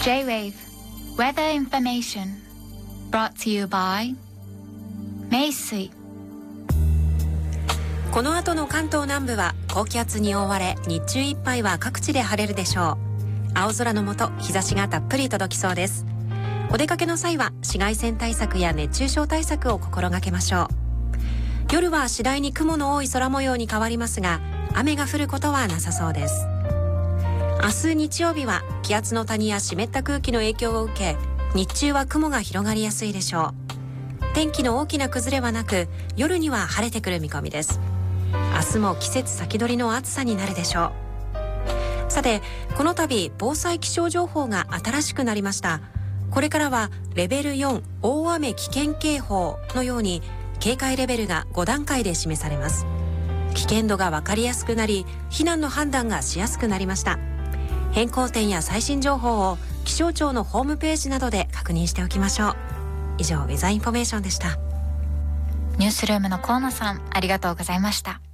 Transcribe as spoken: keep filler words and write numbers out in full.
J-Wave Weather Information brought to you by 名水。 この後の関東南部は高気圧に覆われ、日中いっぱいは各地で晴れるでしょう。青空の下、日差しがたっぷり届きそうです。お出かけの際は紫外線対策や熱中症対策を心がけましょう。夜は次第に雲の多い空模様に変わりますが、雨が降ることはなさそうです。明日日曜日は気圧の谷や湿った空気の影響を受け、日中は雲が広がりやすいでしょう。天気の大きな崩れはなく、夜には晴れてくる見込みです。明日も季節先取りの暑さになるでしょう。さて、この度防災気象情報が新しくなりました。これからはレベルよん大雨危険警報のように警戒レベルがご段階で示されます。危険度が分かりやすくなり、避難の判断がしやすくなりました。変更点や最新情報を気象庁のホームページなどで確認しておきましょう。以上、ウェザーインフォメーションでした。 ニュースルームの河野さん、ありがとうございました。